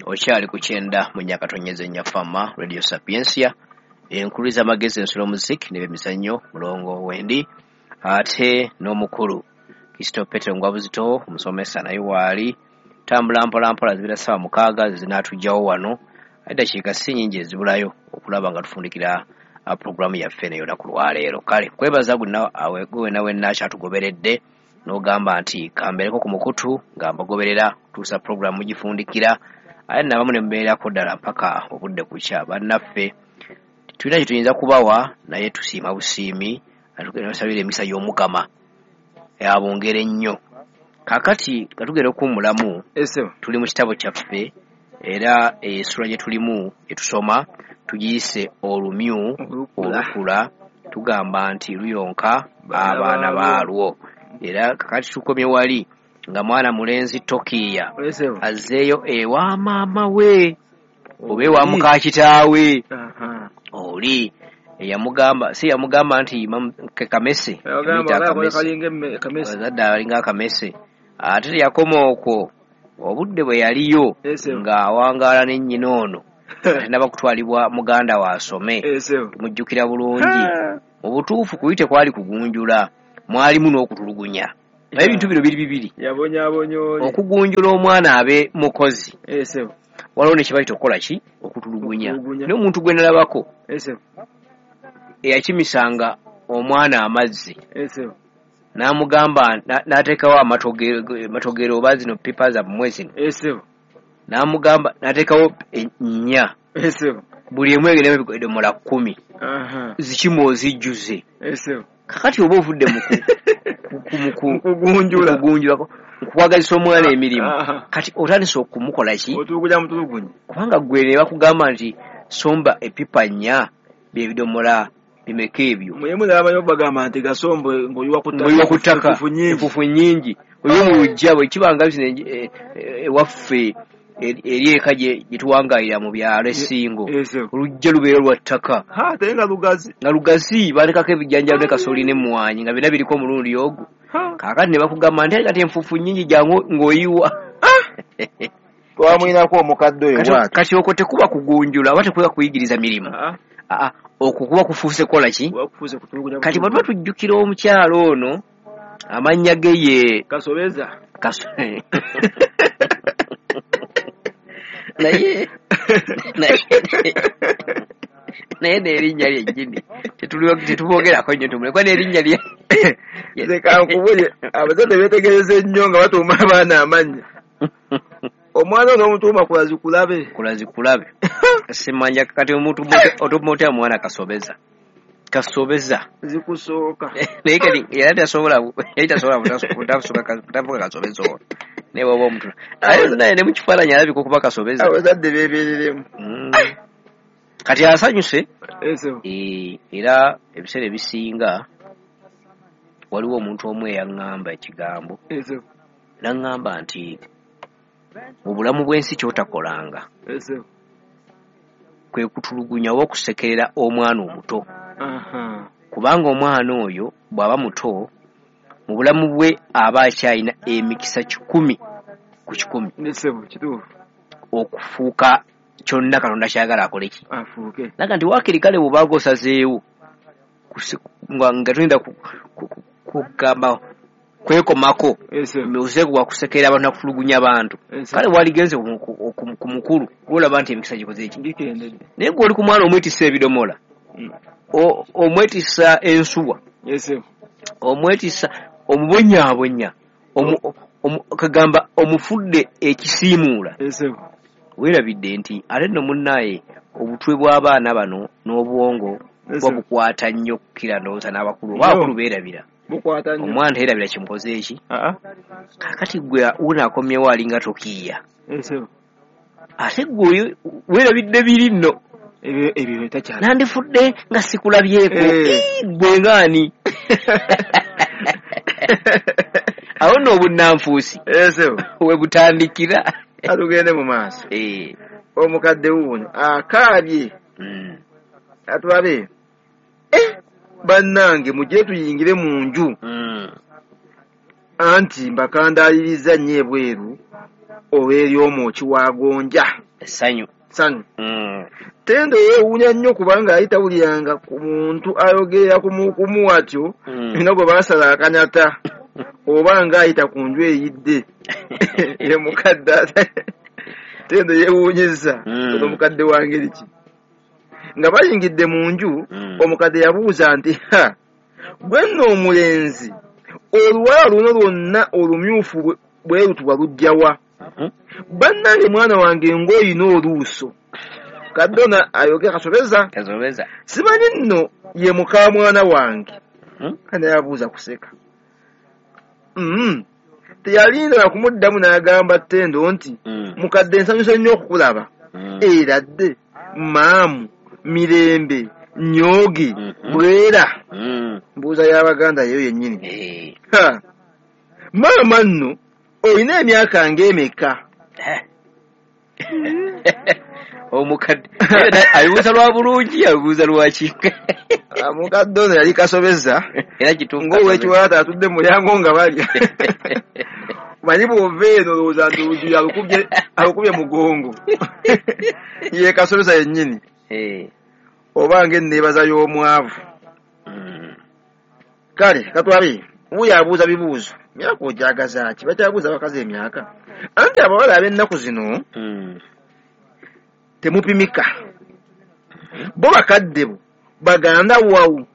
okyali ku kyenda mu Nyakatonyeza Nyafama Radio Sapiensia enkuluza magezi ensolo music n'emizannyo mulongo wendi ate n'omukulu Kristo Petero Ngwabuzito omusomesa naye waali tambula mpola zibira sawa mukaaga zinatujjawo wano dakiika si nnyingi ezibulayo okulaba nga tufundikira programu yaffe neyo naku lwaleero kale kwebaza gwe nawe nakyatugoberedde n'ogamba nti kambereko ku mukutu nga mbagoberera tuusa programu gifundikira ate nabamu ne mubeerako ddala mpaka obudde kukya bannaffe tulina kye tuyinza kubawa naye tusiima busiimi tusabira emikisa y'omukama yabongere nnyo kakati katugenda okuwummulamu tuli mu kitabo kyaffe era essula gye tulimu etusoma tugiyise olumyu olukula tugamba nti luyonka abaana baalwo era kakati tukomye wali nga mwana mulenzi Tokiya azzeeyo ewa maama we oba ewa muka kitaawe oli yamugamba nti Kamese bazadde alinga Kamese ate teyakoma okwo obudde bwe yaliyo ng'awangaala ne nnyina ono naba kutwalibwa muganda wa asome tumujjukira bulungi mu butuufu kuyite kwali kugunjula mwalimu n'okutulugunya naye ebintu bino biri bibiri okugunjula omwana abe mukozi waliwo ne kibayita okukola ki okutulugunya naye omuntu gwe nalabako eyakimisanga omwana amazzi n'amugamba n'ateekawo amatogero oba zino pipa zammwe zino n'amugamba n'ateekawo ennya buli emu egendemu ebidomola 10 zikimu ozijjuze kakati oba ovudde mu kugunjula nkukwagazisa omwana emirimu kati otandise okumukola ki kubanga gwe ne bakugamba nti somba epipa nnya byebidomola bimeka ebyo bagamba nti gasombo ng'oyiwa ku ttaka enfufu nnyingi oyo mu lujja bwe kibanga ewaffe eri eka gye tuwangaalira mu byalo essingo olujja lubeera lwa ttaka nga lugazi bandekako ebijjanjalo ne kasooli n'emmwanyi nga byonna biriko omulundi ogwo kaakati ne bakugamba nti ati enfufu nnyingi jangu ng'oyiwa twamwinako omukadde oyo kati okwo tekuba kugunjula oba tekuba kuyigiriza mirimu okwo kuba kufuuse kola ki kati bwe tuba tujjukira omukyalo ono amannya ge ye Kasobeza naye n'erinnya lyennyini tetuboogerako nnyo tumulekwa n'erinnya lye kankubulye abazadde beetegereza ennyo nga batuuma abaana amannya omwana ono omutuuma kulazikulabe simanya kati omuntu otuma otya mwana kasobeza zikusooka naye kati era tasobola butafuka kasobeza ono naye waba omutula naye ne mu kifaananyi alabika okuba kasobeza abazadde beebereremu kati asanyuse era ebiseera ebisinga waliwo omuntu omu eyaŋŋamba ekigambo naŋŋamba nti mu bulamu bw'ensi kyotakolanga kwe kutulugunya oba okusekerera omwana omuto kubanga omwana oyo bw'aba muto mu bulamu bwe aba akyalina emikisa 10 ku 10 okufuuka kyonna Katonda kyagala akole ki naga nti waakiri kale bw'obaaga osazeewo nga tuyinza kugamba kwekomako muzeeku wakusekerera abantu nakutulugunya abantu kale waligenze ku mukulu olaba nti emikisa gikoze eki naye gwe oli ku mwana omwetisa ebidomola omwetisa ensuwa omwetisa omubonyaabonya kagamba omufudde ekisiimuula weerabidde nti ate nno munnaaye obutwe bw'abaana bano n'obwongo bukwata nnyo okukira ndowooza n'abakulu oba abakulu beerabira omwana teerabira kimukoze eki kakati gwe unaakomyewo alinga Tokiya ate gwe weerabidde biri nno nandifudde nga sikulabyeko gwe ngaani awo nno obunnanfuusi we butandikira atugende mu maaso omukadde wuuno akaabye atulabe bannange mujje tuyingire mu nju anti mbakandaaliriza nnyo ebweru oba eri omwoki wa gonja essanyu. Ttendo yeewuunya nnyo kubanga ayita bulyanga ku muntu ayogerera kumukumu atyo ino gwe baasala akanyata oba ng'ayita ku nju eyidde ye mukadde Ttendo yeewuunyizza ono mukadde wa ngeri ki nga bayingidde mu nju omukadde yabuuza nti gwe nno omulenzi oluwala luno lwonna olumyufu bwe lutuba lujjawa bannange mwana wange ng'olina oluuso kaddona ayogera kasobeza simanyi nno ye muka mwana wange kana yabuuza kuseka teyalinda kumuddamu n'agamba Ttendo nti mukadde nsanyuse nnyo okukulaba era dde maamu mirembe nyoge bwera mbuuza y'Abaganda yeyo yennyini maama nno olina emyaka ng'emeka omukadde abibuuza lwa bulungi abibuuza lwaki mukadde ono yali kasobeza era kituufu ng'owekiwalaata atudde mu mulyango nga balya manyi bw'ova eno lowooza nti olujuyi alukubye mugongo ye kasobeza yennyini oba ng'enneebaza y'omwavu kale katwale wuyo abuuza bibuuzo myaka ojagaza ki bakyabuuza abakazi emyaka anti abawala ab'ennaku zino temupimika bo bakadde bo baganda wawu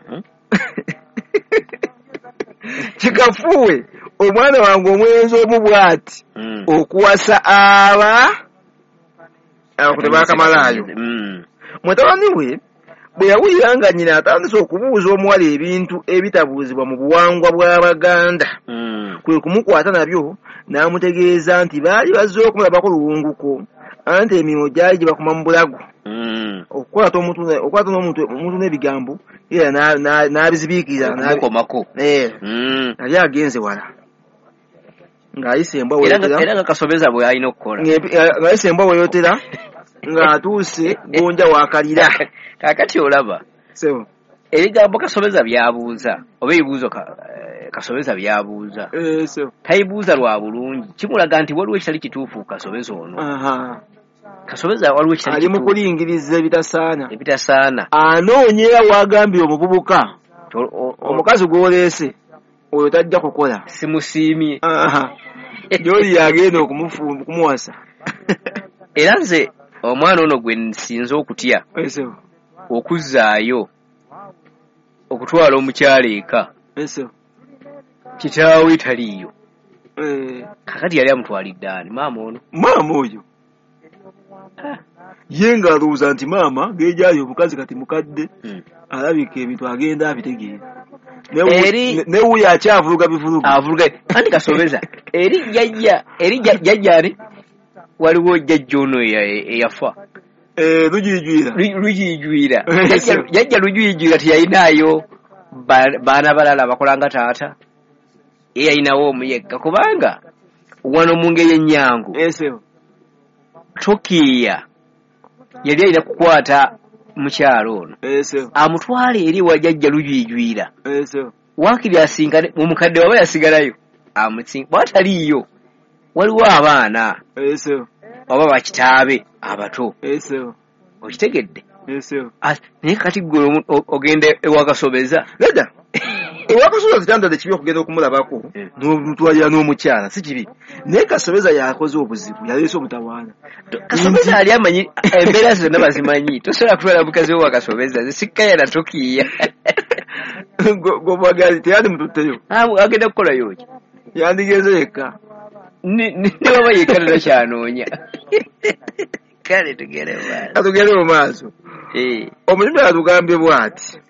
kikafuwe omwana wange omwenzi omu bw'ati okuwasa abakutebaakamalaayo mutabani we bwe yawulira nga nnyina atandise okubuuza omuwala ebintu ebitabuuzibwa mu buwangwa bw'Abaganda kwe kumukwata nabyo n'amutegeeza nti baali bazze okumulabako luwunguko anti emirimu gyali gye bakuma mu bulago okukwata omuntu n'ebigambo era n'abizibiikira nali agenze wala ng'ayise embwa era nga kasobeza bwe alina okukola ng'ayise embwa weyotera ng'atuuse gonja waakalira kaakati olaba ebigambo kasobeza byabuuza oba ebibuuzo kasobeza byabuuza tayibuuza lwa bulungi kimulaga nti waliwo ekitali kituufu kasobeza ono kasobeza waliwo ekitali ali mu kulingiriza ebitasaana anoonyera wagambye omuvubuka omukazi gw'oleese oyo tajja kukola simusiimye gy'oli yagenda okumuwasa era nze omwana ono gwe nsinze okutya okuzzaayo okutwala omukyala eka kitaawe taliiyo kakati yali amutwalidde ani maama oyo ye ng'alowooza nti maama geejali omukazi kati mukadde alabika ebintu agenda abitegeera newuyo akyavuluga bivuluga kandi kasobeza eri jjajjani waliwo jjajja ono eyafa lujiijwira jjajja lujiijwira teyayinaayo baana balala bakolanga taata ye yayinawo omuyegga kubanga wano mu ngeri ennyangu tokiya yali alina kukwata mukyalo ono amutwale eri wa jjajja lujiijwira waakiri asinkane omukadde waba yasigalayo bwataliiyo waliwo abaana oba bakitaabe abato okitegedde naye kati gwe ogenda ewakasobeza ewakasobeza kitandadde kibi okugenda okumulabako n'omutwalira n'omukyala si kibi naye kasobeza yakoze obuzibu yaleese omutawaana kasobeza ali amanyi embeera zonna bazimanyi tosobola kutwala mukazi we wakasobeza zisikkayana tokiya gomagazi teyandi mututteyo agenda kukolayo ki yandigenze yekka ne baba yekka nona kyanoonya kale tugere mu maaso omunyumya atugambye bw'ati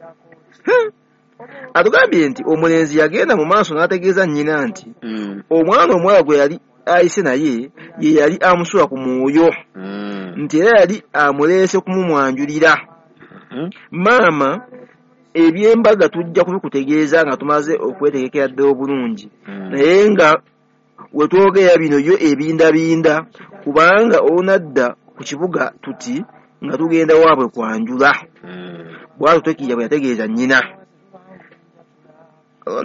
atugambye nti omulenzi yagenda mu maaso n'ategeeza nnyina nti omwana omuwala gwe yali ayise naye ye yali amusula ku mwoyo nti era yali amuleese kumumwanjulira maama eby'embaga tujja kubikutegeeza nga tumaze okwetegekera ddala obulungi naye nga we twogera bino yo ebindabinda kubanga olunadda ku kibuga tuti nga tugenda waabwe kwanjula bwatyo tokiya bwe yategeeza nnyina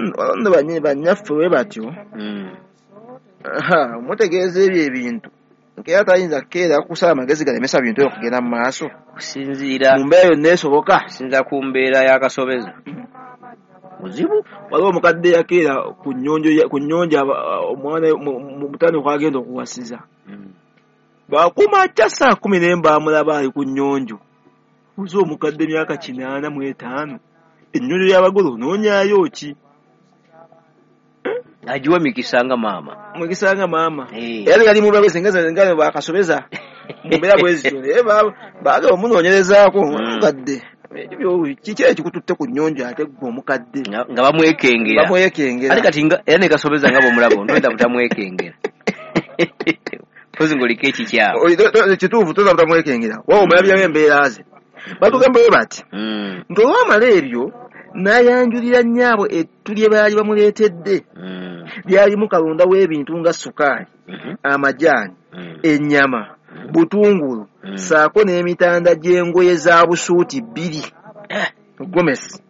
olonda banyaffe bwe batyo mutegeeza ebyo ebintu nkera tayinza keera kusala amagezi galemesa bintu okugenda mu maaso kusinziira mu mbeera yonna esoboka sinza ku mbeera y'akasobeza muzibu waliwo omukadde yakeera ku nnyonja omwana mutane kwagenda okuwasiza bakumakya 12 bamulaba ali ku nnyonjo uze omukadde myaka 85 ennyonjo y'abagole onoonyayo ki agiwa mikisanga maama era yali mubabe singa bakasobeza mu mbeera bwezityo naye baagala omunoonyerezaako omukadde kiki ekikututte ku nnyonjo ate gwe omukadde nga bamwekengera ate kati era ne kasobeza nga bwomulaba ontoyinza butamwekengera pozi ng'oliko ekikyawo kituufu toza butamwekengera wawe omulabiramu embeera ze batugamba bwe bati nti olwamala ebyo n'ayanjulira nnyabo ettu lye baali bamuleetedde lyalimu kalonda w'ebintu nga sukaali amajaani ennyama butungulu saako n'emitanda gy'engoye za busuuti 2 gomesi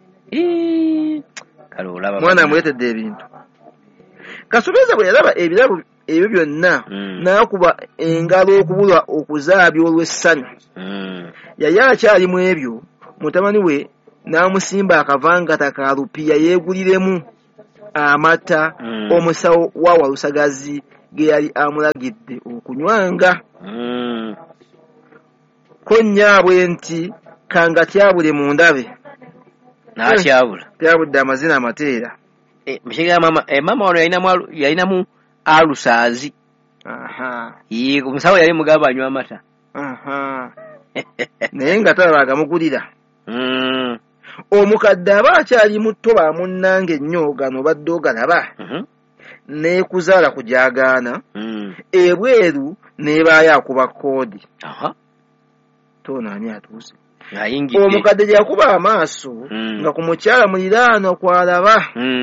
mwana amuleetedde ebintu kasobeza bwe yalaba ebirabo ebyo byonna n'akuba engalo okubulwa okuzaabya olw'essanyu yali akyalimu ebyo mutabani we n'amusimba akavangata ka lupiya yeeguliremu amata omusawo wa walusagazi ge yali amulagidde okunywanga ko nnyaabwe nti kanga tyabule mu ndabe tyabudde amazina amateera mama wano yalinamu alusaazi omusawo yali mugamba anywa amata naye nga talabagamugulira omukadde aba akyali muto bamunnanga ennyo gano badde ogalaba neekuzaala kujagaana ebweru n'ebaayo akuba koodi tonaani atuuse omukadde gye yakuba amaaso nga ku mukyala muliraano kwalaba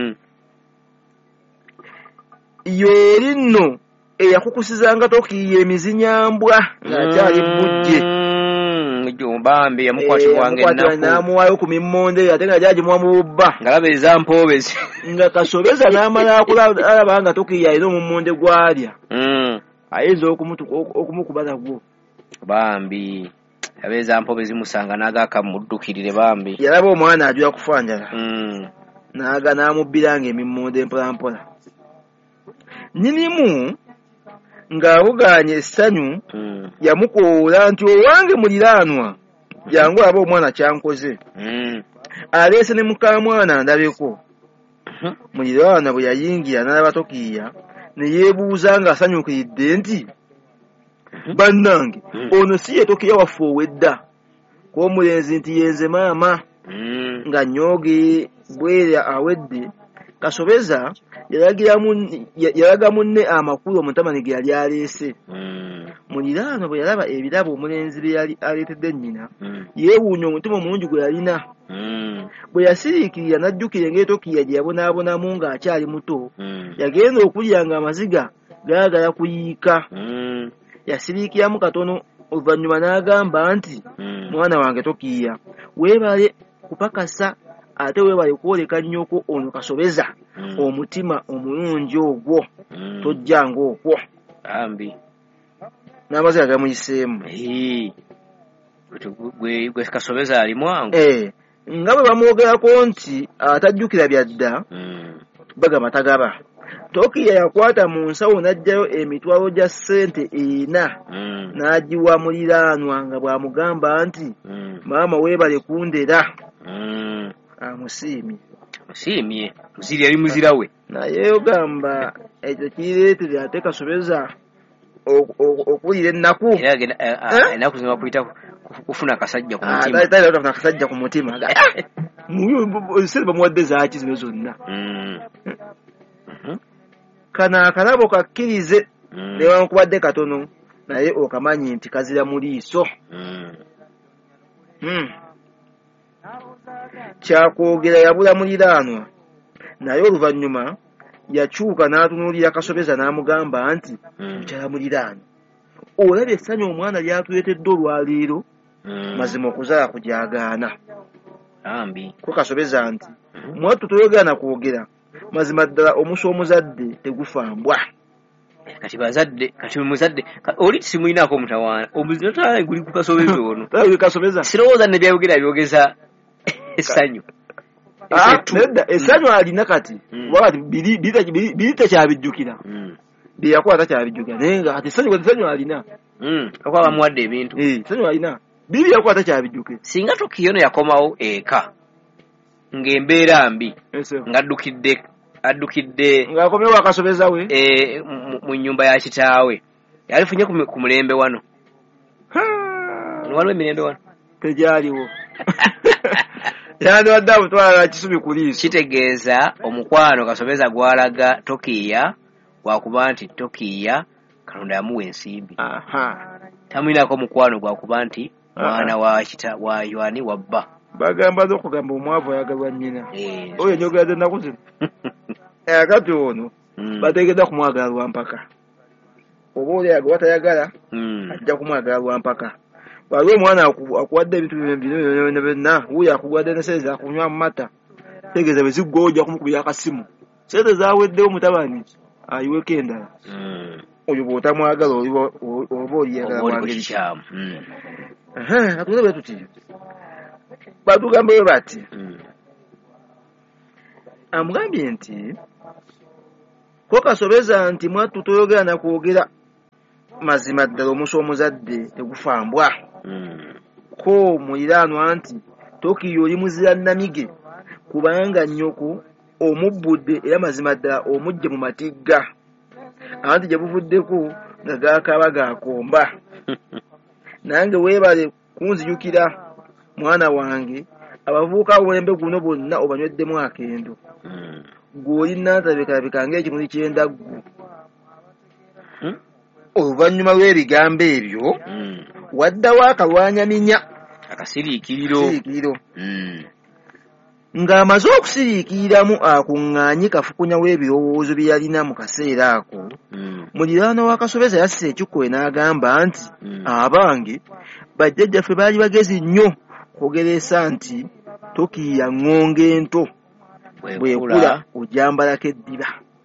yooli nno eyakukusizanga tokiiya emizinyambwa ng'akyali bujje bambi yamukwatibwanga n'amuwaayo ku mimmonde ate nga gyagimuwa mu bubba ngalaba ezampobezi nga kasobeza n'amala akulaba nga tokiiya alina omummonde gwalya ayinza okumukuba nagwo bambi yaba ezampobezi musanga n'agakamuddukirire bambi yalaba omwana ajula kufanjala n'amubbiranga emimmonde mpolampola nyinimu ng'abugaanye essanyu yamukoola nti owange muliraanwa jangu aba omwana kyankoze aleese ne mukamwana ndabeko muliraanwa bwe yayingira n'alaba tokiiya ne yeebuuza ng'asanyukiridde nti bannange ono si ye tokiiya waffe owedda k'omulenzi nti yenze maama nga nyooge bwerya awedde kasobeza yalaga munne amakulu omutamani ge yali aleese muliraano bwe yalaba ebirabo omulenzi bye yali aleetedde nnyina yeewuunya omutima omulungi gwe yalina bwe yasiriikirira n'ajjukira engeri tokiiya gye yabonaabonamu ng'akyali muto yagenda okulya nga amaziga gaagala kuyiika yasiriikiramu katono oluvannyuma n'agamba nti mwana wange tokiiya weebale kupakasa ate weebale kwoleka nnyoko ono kasobeza omutima omulungi ogwo tojjanga okwo n'amaziga gamuyiseemu gwe kasobeza ali mwangu nga bwe bamwogerako nti atajjukira byadda bagamba tagaba tokiiya yakwata mu nsawo n'aggyayo emitwalo gya ssente 4 n'agiwa muliraanwa nga bw'amugamba nti maama weebale kundera amusiimye muziri yali muzira we naye ogamba ekyo kireetere ate kasobeza okuwulira ennaku ennaku zima kuyita kufuna akasajja ku mutima sente bamuwadde zaaki zino zonna kano akalabo kakkirize newankubadde katono naye okamanyi nti kazira mu liiso kyakwogera yabula muliraanwa naye oluvannyuma yakyuka n'atunuulira kasobeza n'amugamba nti mukyala muliraanwa olabye essanyu omwana lyatuleetedde olwaleero mazima okuzaala kujagaana ko kasobeza nti mwattu toyogerana kwogera mazima ddala omusu omuzadde tegufambwa kati bazadde kati muzadde oli simuyinako omutawaana omuzino tala guli ku kasobezi ono kasobeza sirowooza ne byogeza essanyu nedda essanyu alina kati wakati biri takyabijjukira byeyakuba takyabijjukira naye nga kati essanyu alina okuba bamuwadde ebintu essanyu alina biri byeyakuba takyabijjukira singa Tokiyo no yakomawo eka ng'embeera mbi addukidde ng'akomyewo akasobeza we mu nnyumba ya kitaawe yalifunye ku mulembe wano waliwo emirembe wano tegyaliwo yandiwadde amutwala kisubi ku liiso kitegeeza omukwano kasobeza gwalaga Tokiya gwakuba nti Tokiya Katonda yamuwa ensimbi tamuyinako omukwano gwakuba nti mwana wa Yohani wabba bagamba z'okugamba omwavu ayagalwa nnyina oyo enjogera z'ennaku zino akati ono bategeeza kumwagala lwampaka oba oli ayaga watayagala ajja kumwagala lwampaka waliwo omwana akuwadde ebintu bino byonna wuyo akuwadde ne sente zakunywa mu mata tegeeza bwe ziggwa ojja kumukubira akasimu sente zaweddewo mutabani ayiweko endala oyo bw'otamwagala oba oliyagala wangeri kyamu atuze bwe tuti batugamba bwe bati amugambye nti ko kasobeza nti mwattu toyogera nakwogera mazima ddala omusi omuzadde tegufambwa ko muliraanwa nti Tokiyo oli muzira namige kubanga nnyoko omubbudde era mazima ddala omujje mu matigga anti gye buvuddeko nga gaakaaba gaakomba nange weebale kunzijukira mwana wange abavubuka obulembe guno bonna obanyweddemu akendo gw'oli nantabekabeka ng'ekimuli ky'endaggu oluvannyuma lw'ebigambo ebyo waddawo akalwanyaminya akasiriikiriro ng'amaze okusiriikiriramu akuŋŋaanyi kafukunya w'ebirowoozo bye yalina mu kaseera ako muliraano wa Kasobeza yasse ekikkowe n'agamba nti abange bajjajjaffe baali bagezi nnyo kwogeresa nti Tokiya ŋŋonga ento bwekula ojambalako eddiba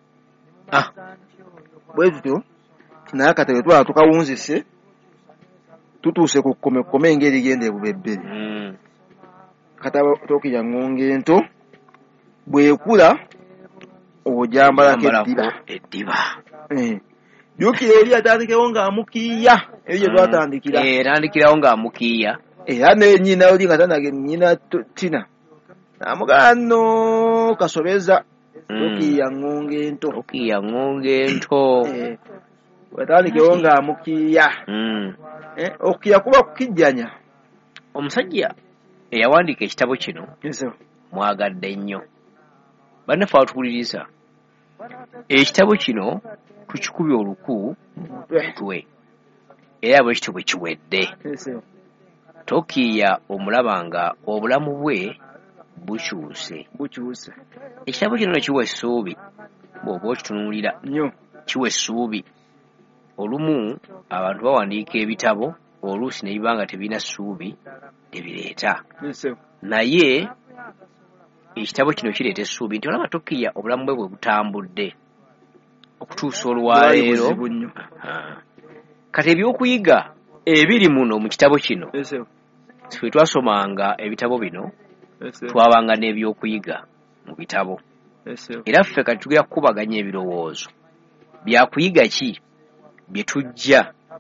bwe tutyo naye akatebe twala tukawunzise tutuuse ku kkomekome ng'erigenda ebubebberi kataba Tokiya ŋŋonga ento bwekula ojambalako eddiba jjukira oli atandikewo ng'amukiiya ebyo gye twatandikira tandikirawo ng'amukiiya era ne nnyina oli nga tanage nnyina Tina namugamba nno Kasobeza Tokiya ŋŋonga ento wetandikewo ng'amukiiya okukiya kuba kukijjanya omusajja eyawandiika ekitabo kino mwagadde nnyo bannaffe abatuwuliriza ekitabo kino tukikubye oluku mutwe era bwe kityo bwe kiwedde Tokiya omulaba nga obulamu bwe bukyuse ekitabo kino kiwa essuubi bw'oba okitunuulira kiwa essuubi olumu abantu bawandiika ebitabo oluusi ne biba nga tebirina ssuubi tebireeta naye ekitabo kino kireeta essuubi nti olaba Tokiya obulamu bwe bwe butambudde okutuusa olwaleero kati ebyokuyiga ebiri muno mu kitabo kino ffe twasomanga ebitabo bino twabanga n'ebyokuyiga mu bitabo era ffe kati tugera kukubaganya ebirowoozo byakuyiga ki bye tujja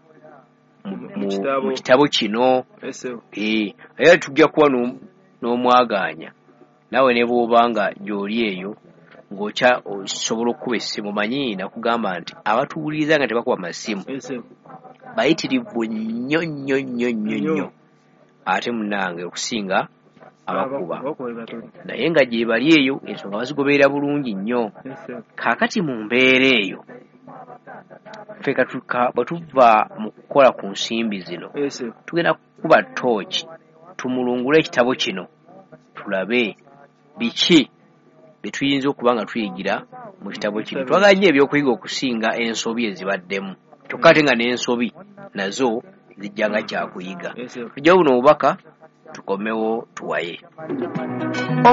mu kitabo kino era tujja kuba n'omwaganya naawe ne bw'obanga gy'oli eyo ng'okya osobola okukuba essimu manyi nakugamba nti abatuwuliriza nga tebakuba masimu bayitirivu nnyo nnyo nnyo nnyo nnyo ate munnange okusinga abakuba naye nga gye bali eyo ensonga bazigoberera bulungi nnyo kaakati mu mbeera eyo ffe bwe tuva mu kukola ku nsimbi zino tugenda kukuba tooki tumulungule ekitabo kino tulabe biki bye tuyinza okuba nga tuyigira mu kitabo kino twagala nnyo ebyokuyiga okusinga ensobi ezibaddemu kyokka ate nga n'ensobi nazo zijja nga kyakuyiga tujja buno obubaka tukomewo tuwaye